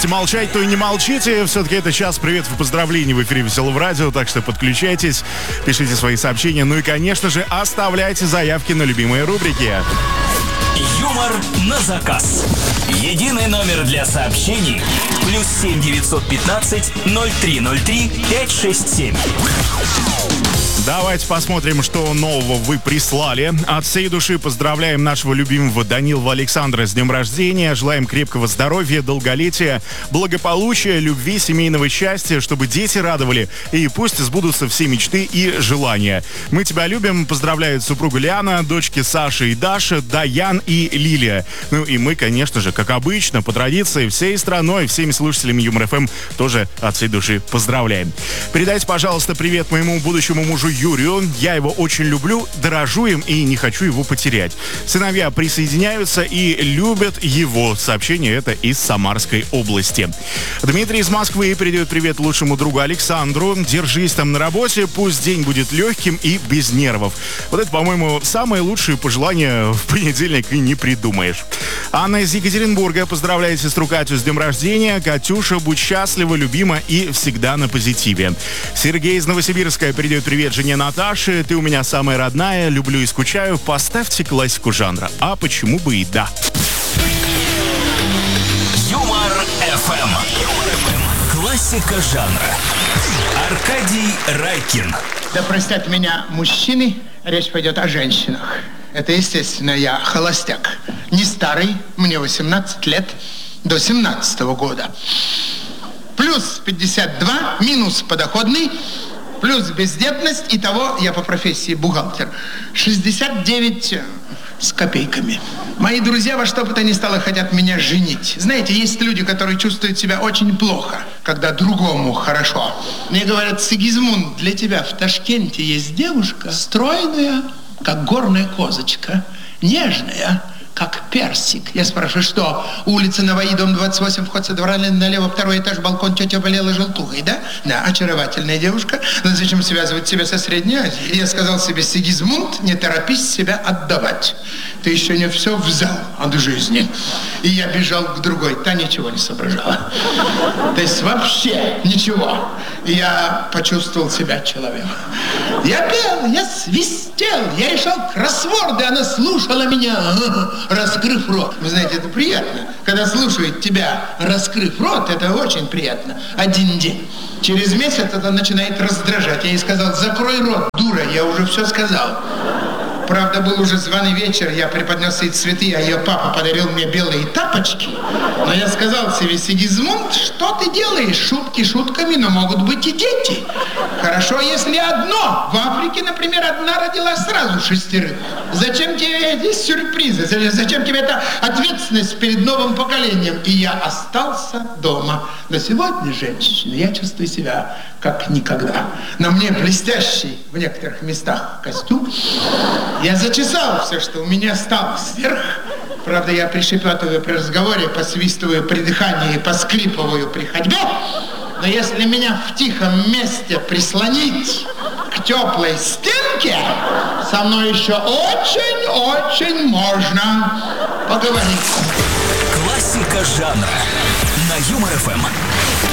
можете молчать, то и не молчите. Все-таки это час приветов и поздравлений в эфире Веселого радио, так что подключайтесь, пишите свои сообщения, ну и, конечно же, оставляйте заявки на любимые рубрики. Юмор на заказ. Единый номер для сообщений +7 915 0303 567. Давайте посмотрим, что нового вы прислали. От всей души поздравляем нашего любимого Данилова Александра с днем рождения. Желаем крепкого здоровья, долголетия, благополучия, любви, семейного счастья, чтобы дети радовали. И пусть сбудутся все мечты и желания. Мы тебя любим. Поздравляют супруга Лиана, дочки Саша и Даша, Даян и Лилия. Ну и мы, конечно же, как обычно, по традиции, всей страной, всеми слушателями Юмор ФМ тоже от всей души поздравляем. Передайте, пожалуйста, привет моему будущему мужу Юрию. Я его очень люблю, дорожу им и не хочу его потерять. Сыновья присоединяются и любят его. Сообщение это из Самарской области. Дмитрий из Москвы передает привет лучшему другу Александру. Держись там на работе, пусть день будет легким и без нервов. Вот это, по-моему, самое лучшее пожелание в понедельник и не придумаешь. Анна из Екатеринбурга поздравляет сестру Катю с днем рождения. Катюша, будь счастлива, любима и всегда на позитиве. Сергей из Новосибирска передает привет жене Наташе. Ты у меня самая родная, люблю и скучаю. Поставьте классику жанра. А почему бы и да. Юмор ФМ. Классика жанра. Аркадий Райкин. Да простят меня мужчины, речь пойдет о женщинах. Это, естественно, я холостяк. Не старый, мне 18 лет, до 17-го года. Плюс 52, минус подоходный, плюс бездетность. Итого я по профессии бухгалтер. 69 с копейками. Мои друзья во что бы то ни стало хотят меня женить. Знаете, есть люди, которые чувствуют себя очень плохо, когда другому хорошо. Мне говорят: Сигизмунд, для тебя в Ташкенте есть девушка стройная, как горная козочка, нежная, как персик. Я спрашиваю, что? Улица Наваи, дом 28, вход со двора налево, второй этаж, балкон, тетя болела желтухой, да? Да, очаровательная девушка. Но зачем связывать себя со Средней Азией? Я сказал себе: Сигизмунд, не торопись себя отдавать. Ты еще не все взял от жизни. И я бежал к другой, та ничего не соображала. То есть вообще ничего. И я почувствовал себя человеком. Я пел, я свистел, я решал кроссворды, она слушала меня, раскрыв рот. Вы знаете, это приятно. Когда слушают тебя, раскрыв рот, это очень приятно. Один день. Через месяц это начинает раздражать. Я ей сказал: закрой рот, дура, я уже все сказал. Правда, был уже званый вечер, я преподнес ей цветы, а ее папа подарил мне белые тапочки. Но я сказал себе: Сигизмунд, что ты делаешь? Шутки шутками, но могут быть и дети. Хорошо, если одно. В Африке, например, одна родила сразу 6. Зачем тебе эти сюрпризы? Зачем тебе эта ответственность перед новым поколением? И я остался дома. Но сегодня, женщина, я чувствую себя как никогда. На мне блестящий в некоторых местах костюм. Я зачесал все, что у меня осталось вверх. Правда, я пришепетываю при разговоре, посвистываю при дыхании, поскрипываю при ходьбе. Но если меня в тихом месте прислонить к теплой стенке, со мной еще очень-очень можно поговорить. Классика жанра на Юмор ФМ.